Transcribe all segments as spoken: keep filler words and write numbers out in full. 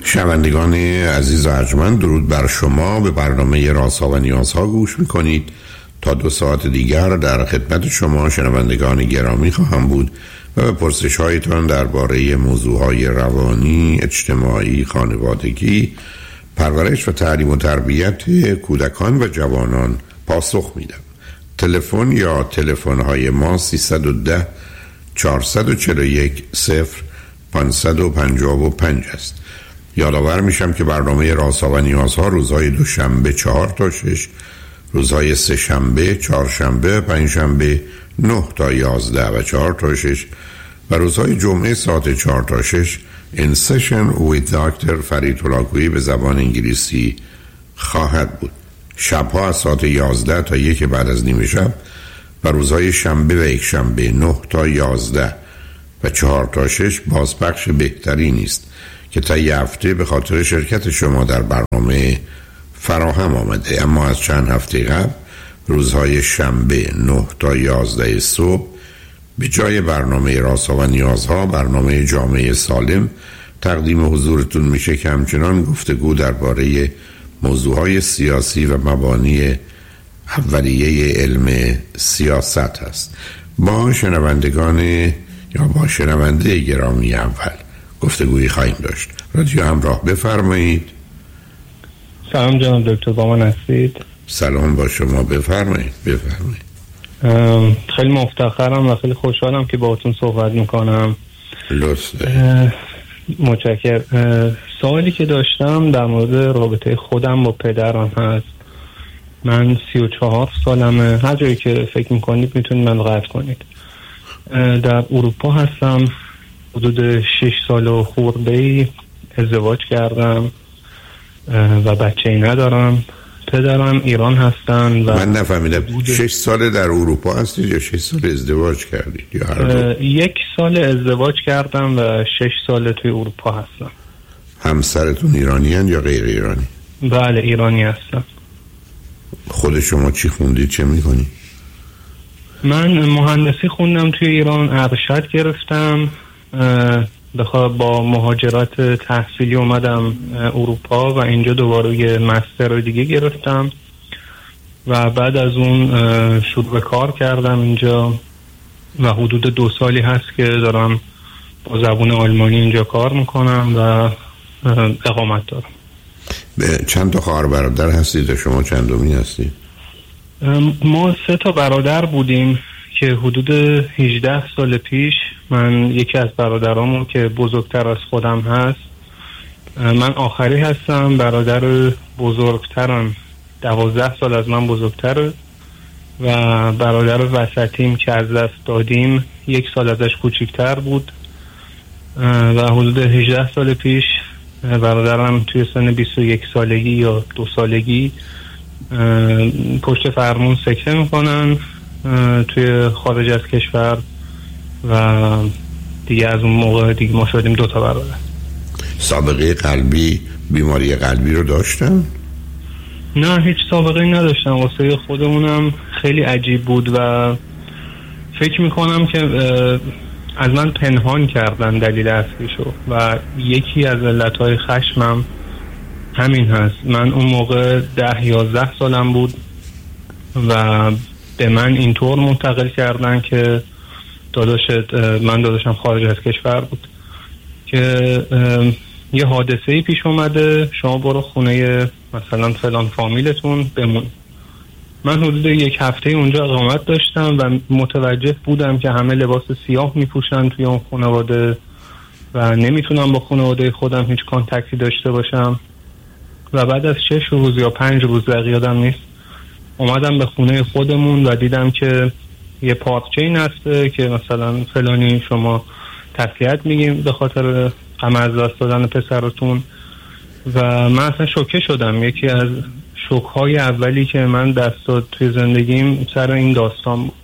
شنوندگان عزیز و ارجمند، درود بر شما. به برنامه رازها و نیازها گوش میکنید. تا دو ساعت دیگر در خدمت شما شنوندگان گرامی خواهم بود و به پرسش هایتان درباره موضوعهای روانی، اجتماعی، خانوادگی، پرورش و تعلیم و تربیت کودکان و جوانان پاسخ میدم. تلفن یا تلفن های ما سیصد و ده چهارصد و چهل و یک صفر پانصد و پنجاه و پنج است. یادآور میشم که برنامه رازها و نیازها روزهای دوشنبه چهار تا شش، روزهای سه شنبه، چهار شنبه، پنج شنبه نه تا یازده و چهار تا شش و روزهای جمعه ساعت چهار تا شش این سشن with دکتر فرید هلاکویی به زبان انگلیسی خواهد بود. شبها از ساعت یازده تا یک بعد از نیمه شب و روزهای شنبه و یک شنبه نه تا یازده و چهار تا شش بازپخش بهتری نیست که تا یه هفته به خاطر شرکت شما در برنامه فراهم آمده. اما از چند هفته قبل روزهای شنبه نه تا یازده صبح به جای برنامه رازها و نیازها برنامه جامعه سالم تقدیم حضورتون میشه که همچنان گفتگو درباره موضوعهای سیاسی و مبانی اولیه علم سیاست هست. با شنوندگان یا با شنونده گرامی اول گفتگویی خواهیم داشت. رادیو همراه، بفرمایید. سلام جناب دکتر، با من هستید؟ سلام با شما، بفرمایید بفرمایید. خیلی مفتخرم و خیلی خوشحالم که باهاتون صحبت میکنم. لطفاً. متشکرم. سوالی که داشتم در مورد رابطه خودم با پدرم هست. من سی و چهار سالمه. هر جایی که فکر میکنید میتونید من قطع کنید. در اروپا هستم. حدود شش سال و خورده‌ای ازدواج کردم و بچه‌ای ندارم. پدرم ایران هستن و من نفهمیدم شش سال در اروپا هستید یا شش سال ازدواج کردید یا هر دو؟ یک سال ازدواج کردم و شش سال توی اروپا هستم. همسرتون ایرانی هن یا غیر ایرانی؟ بله ایرانی هستم. خود شما چی خوندید، چه میکنی؟ من مهندسی خوندم توی ایران، ارشد گرفتم. بخواه با مهاجرت تحصیلی اومدم اروپا و اینجا دوباره یه مستر دیگه گرفتم و بعد از اون شروع به کار کردم اینجا و حدود دو سالی هست که دارم با زبان آلمانی اینجا کار میکنم و اقامت دارم. به چند تا خواهر برادر هستید و شما چندمی هستید؟ ما سه تا برادر بودیم که حدود هجده سال پیش من یکی از برادرامو که بزرگتر از خودم هست، من آخری هستم، برادر بزرگترم دوازده سال از من بزرگتره و برادر وسطیم که از دست دادیم یک سال ازش کوچکتر بود و حدود هجده سال پیش برادرم توی سن بیست و یک سالگی یا دو سالگی پشت فرمون سکته میکنن توی خارج از کشور و دیگه از اون موقع دیگه ما شدیم دو تا برادر. سابقه قلبی، بیماری قلبی رو داشتن؟ نه هیچ سابقه نداشتم. واسه خودمونم خیلی عجیب بود و فکر میکنم که از من پنهان کردن دلیل اصلیشو و یکی از علتهای خشمم همین هست. من اون موقع ده یازده سالم بود و به من اینطور منتقل کردن که داداشت من داداشم خارج از کشور بود که یه حادثه‌ای پیش اومده، شما برو خونه مثلا فلان فامیلتون بمون. من حدود یک هفته اونجا اقامت داشتم و متوجه بودم که همه لباس سیاه میپوشن توی اون خانواده و نمیتونم با خانواده خودم هیچ کانتکتی داشته باشم و بعد از شش روز یا پنج روز دقیق یادم نیست اومدم به خونه خودمون و دیدم که یه پارچه‌ای نسته که مثلا فلانی شما تسلیت میگیم به خاطر غم از دست دادن پسرتون و من اصلا شوکه شدم. یکی از شوک‌های اولی که من دست داد توی زندگیم سر این داستان بود.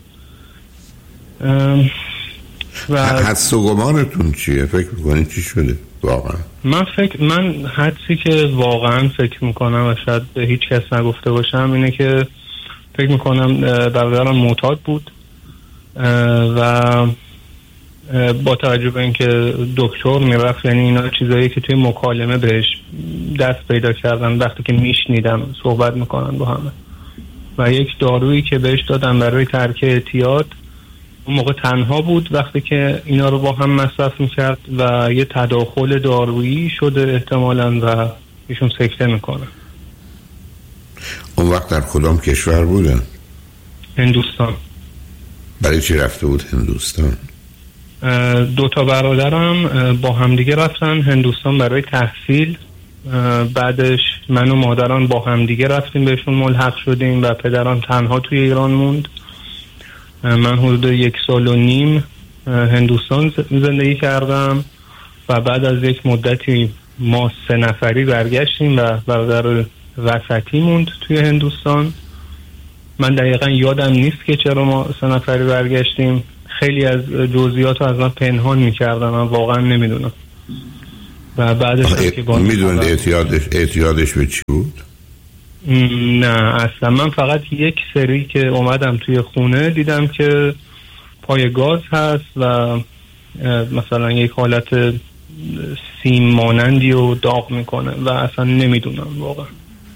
و حدس و گمانتون چیه؟ فکر میکنید چی شده واقعا؟ من فکر من حدسی که واقعا فکر میکنم و شاید به هیچ کس نگفته باشم اینه که فکر میکنم برادرم معتاد بود و با توجه به اینکه دکتر میرفت، یعنی اینا چیزایی که توی مکالمه بهش دست پیدا کردن وقتی که میشنیدم صحبت میکنن با همه. و یک دارویی که بهش دادم برای ترک اعتیاد، اون موقع تنها بود وقتی که اینا رو با هم مصرف میکرد و یه تداخل دارویی شده احتمالاً و ایشون سکته میکنه. اون وقت در کدام کشور بودن؟ هندوستان. برای چی رفته بود هندوستان؟ دو تا برادرم با همدیگه رفتن هندوستان برای تحصیل. بعدش من و مادران با همدیگه رفتیم بهشون ملحق شدیم و پدرم تنها توی ایران موند. من حدود یک سال و نیم هندوستان زندگی کردم و بعد از یک مدتی ما سه نفری برگشتیم و برادر وسطی موند توی هندوستان. من دقیقا یادم نیست که چرا ما سه نفری برگشتیم. خیلی از جزئیات رو از من پنهان میکردم، من واقعا نمیدونم. و بعدش هم که با میدونید اعتیادش اعتیادش به چی بود؟ نه اصلا. من فقط یک سری که اومدم توی خونه دیدم که پای گاز هست و مثلا یک حالت سیم مانندی رو داغ میکنه و اصلا نمیدونم واقعا.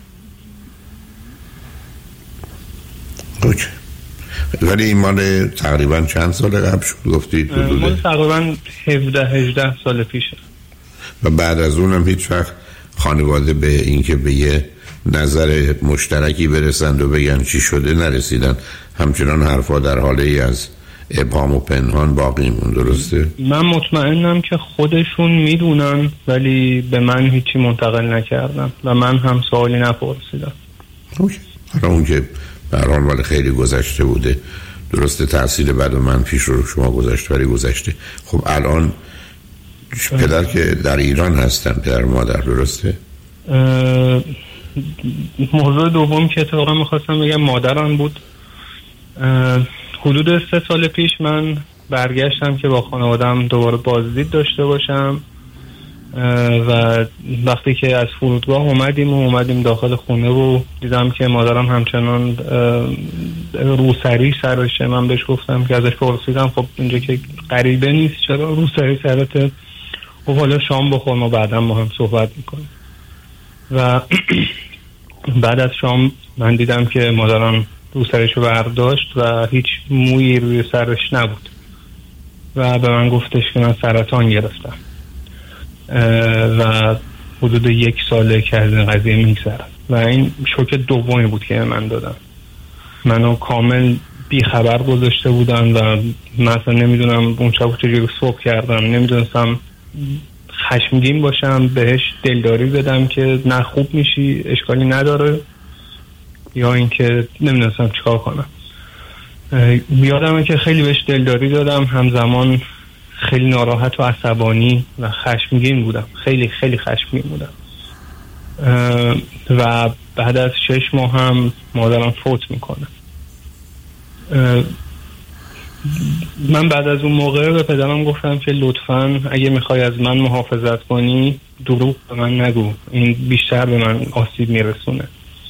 اوکی. ولی این مال تقریبا چند سال قبل شد گفتید؟ مال تقریبا هفده هجده سال پیشه. و بعد از اونم هیچ وقت خانواده به اینکه به یه نظر مشترکی برسند و بگن چی شده نرسیدن؟ همچنان حرفا در حاله ای از ابهام و پنهان باقی مون، درسته؟ من مطمئنم که خودشون میدونن ولی به من هیچی منتقل نکردن و من هم سوالی نپرسیدم. اوکی. حالا اون که به هر حال خیلی گذشته بوده، درسته تحصیل بعد و من پیش رو شما گذشته ولی گذشته. خب الان پدر که در ایران هستن، پدر مادر، درسته؟ موضوع دوم که اتفاقا میخواستم بگم مادرم بود. حدود سه سال پیش من برگشتم که با خانوادم دوباره بازدید داشته باشم و وقتی که از فرودگاه اومدیم و اومدیم داخل خونه و دیدم که مادرم همچنان روسری سرشه. من بهش گفتم که ازش پرسیدم خب اینجا که غریبه نیست چرا روسری سرته؟ و حالا شام بخور ما بعدا ما هم صحبت میکنیم. و بعد از شام من دیدم که مادرم روسریش رو برداشت و هیچ مویی روی سرش نبود و به من گفتش که من سرطان گرفتم و حدود یک ساله که از این قضیه میگذرم و این شوک دومی بود که من دادم. منو کامل بی خبر گذاشته بودن و مثلا نمیدونم اون شب چجوری صبح کردم، نمیدونستم خشمگین باشم بهش دلداری بدم که نه خوب میشی اشکالی نداره یا اینکه نمیدونستم چیکار کنم. یادمه که خیلی بهش دلداری دادم، همزمان خیلی ناراحت و عصبانی و خشمگین بودم، خیلی خیلی خشمگین بودم. و بعد از شش ماه هم مادرم فوت میکنه. من بعد از اون موقع به پدرم گفتم که لطفاً اگه میخوای از من محافظت کنی دروغ به من نگو، این بیشتر به من آسیب میرسونه.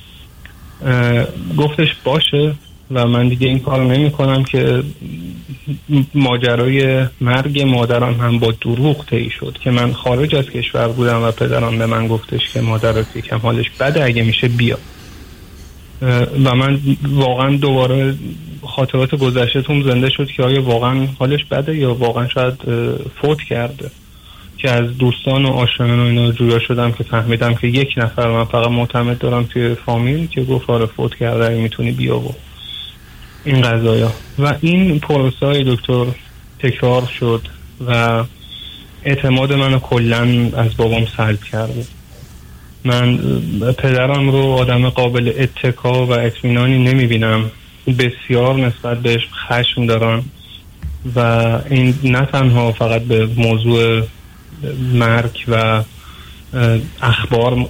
گفتش باشه و من دیگه این کار نمی کنم که ماجرای مرگ مادرم هم با دروغ طی شد که من خارج از کشور بودم و پدرم به من گفتش که مادرت یکم حالش بده اگه میشه بیا. و من واقعا دوباره خاطرات گذشته‌ام زنده شد که آیا واقعا حالش بده یا واقعا شاید فوت کرده. که از دوستان و آشنایان و اینا جویا شدم که فهمیدم که یک نفر من فقط معتمد دارم توی فامیل که گفت آره فوت کرده اگه میتونی بیا و این قضایا. و این پروسه های دکتر تکرار شد و اعتماد منو کلن از بابام سلب کرده. من پدرم رو آدم قابل اتکا و اطمینانی نمیبینم، بسیار نسبت بهش خشم دارم و این نه تنها فقط به موضوع مرگ و اخبار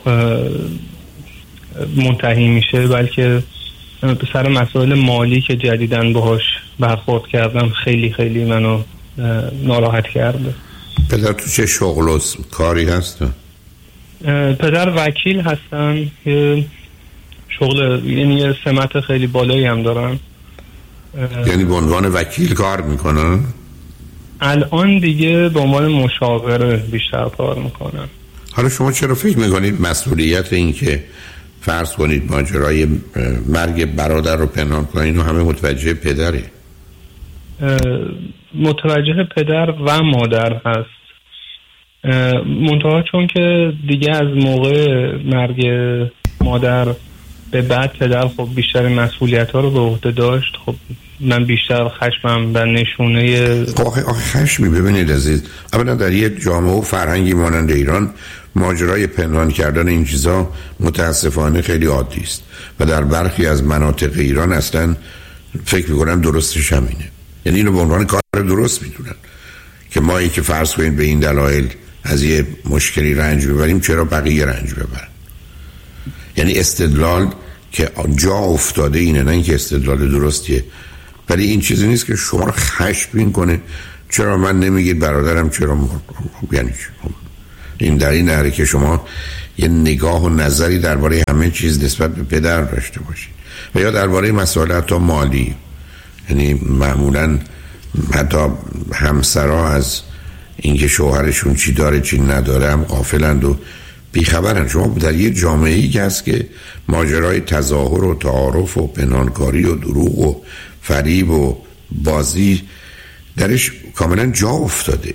منتهی میشه بلکه به سر مسائل مالی که جدیداً باهاش برخورد کردم خیلی خیلی منو ناراحت کرده. پدر تو چه شغل و کاری هستن؟ پدر وکیل هستن، شغل یعنی یه سمت خیلی بالایی هم دارن. یعنی به عنوان وکیل کار میکنن؟ الان دیگه به عنوان مشاوره بیشتر کار میکنم. حالا شما چرا فکر میکنید مسئولیت این که فرض کنید ماجرای مرگ برادر رو پنهان کنید اینو همه متوجه پدره؟ متوجه پدر و مادر هست، منتها چون که دیگه از موقع مرگ مادر به بعد پدر خب بیشتر مسئولیت ها رو به عهده داشت، خب من بیشتر خشمم در نشونه آخه آخه خشمی. ببینید عزیز، اولا در یک جامعه و فرهنگی مانند ایران ماجرای پنهان کردن این چیزا متاسفانه خیلی عادی است و در برخی از مناطق ایران اصلا فکر می‌کنم درستش همینه، یعنی اینو به عنوان کار درست میدونن که ما که فرض کنیم به این دلایل از یه مشکلی رنج ببریم چرا بقیه رنج ببرن. یعنی استدلال که جا افتاده اینه، نه اینکه استدلال درستیه، ولی این چیزی نیست که شما رو خشمگین کنه چرا من نمیگید برادرم چرا مرد. یعنی این در این نهره که شما یه نگاه و نظری درباره همه چیز نسبت به پدر داشته باشید و یا درباره مسائل حتی مالی. یعنی معمولا حتی همسرها از اینکه شوهرشون چی داره چی نداره هم غافلند و بیخبرن. شما در یه جامعه‌ای که هست که ماجرای تظاهر و تعارف و پنهانکاری و دروغ و فریب و بازی درش کاملا جا افتاده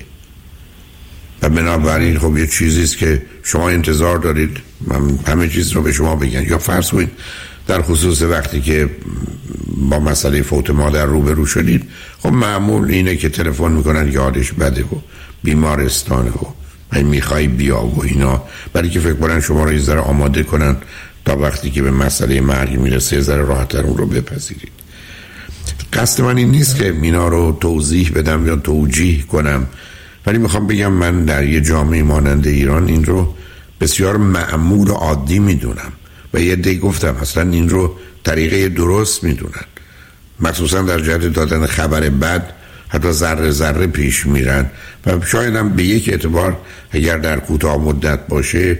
و بنابراین خب یه چیزیست که شما انتظار دارید من همه چیز رو به شما بگن. یا فرض کنید در خصوص وقتی که با مسئله فوت مادر روبرو شدید، خب معمول اینه که تلفن میکنن یادش بده و بیمارستانه و میخوای بیا و اینا، برای که فکر کنن شما رو یه ذره آماده کنن تا وقتی که به مسئله مرگ میرسه یه ذره راحت‌تر اون رو بپذیرید. قصد من این نیست که اینا رو توضیح بدم یا توجیه کنم، ولی میخوام بگم من در یه جامعه مانند ایران این رو بسیار معمول و عادی میدونم و یه دی گفتم اصلا این رو طریقه درست میدونن، مخصوصا در جهت دادن خبر بد حتی ذره ذره پیش میرن و شاید هم به یک اعتبار اگر در کوتاه مدت باشه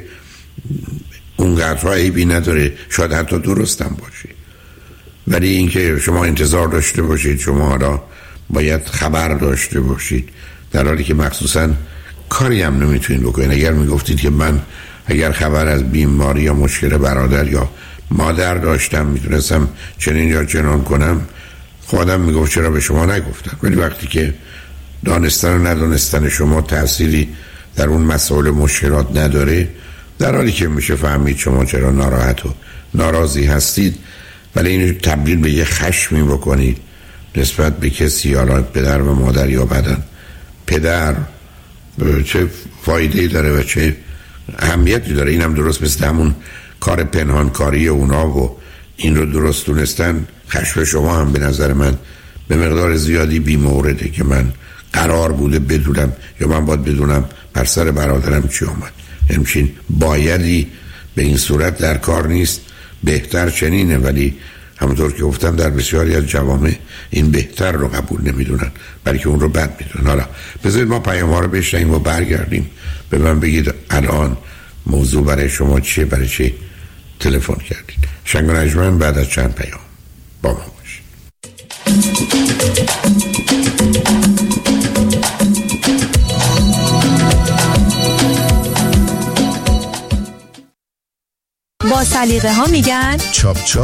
اونقدرها عیبی نداره، شاید حتی درست هم باشه. ولی اینکه شما انتظار داشته باشید شما حالا باید خبر داشته باشید در حالی که مخصوصا کاری هم نمیتونید بکنید. اگر میگفتید که من اگر خبر از بیماری یا مشکل برادر یا مادر داشتم میتونستم چنین یا چنان کنم، خودم میگفت چرا به شما نگفتم. ولی وقتی که دانستن و ندانستن شما تأثیری در اون مسائل مشکلات نداره، در حالی که میشه فهمید شما چرا ناراحت و ناراضی هستید، ولی اینو تبدیل به یه خشمی بکنید نسبت به کسی، حالا پدر و مادر یا بعداً پدر، چه فایده‌ای داره و چه اهمیتی داره؟ اینم درست مثل همون کار پنهانکاری اونا و این رو درست دونستن. خشم شما هم به نظر من به مقدار زیادی بی مورده که من قرار بوده بدونم یا من باید بدونم بر سر برادرم چی آمد. همچین بایدی به این صورت در کار نیست، بهتر چنینه، ولی همونطور که گفتم در بسیاری از جوامع این بهتر رو قبول نمیدونن بلکه اون رو بد میدونن. حالا بذارید ما پیام ها رو بشنیم و برگردیم به من بگید الان موضوع برای شما چیه، برای چی تلفن کردید. شنگ و نجمن بعد از چند پیام با ما باشید. با سلیقه ها میگن چاپ چاپ.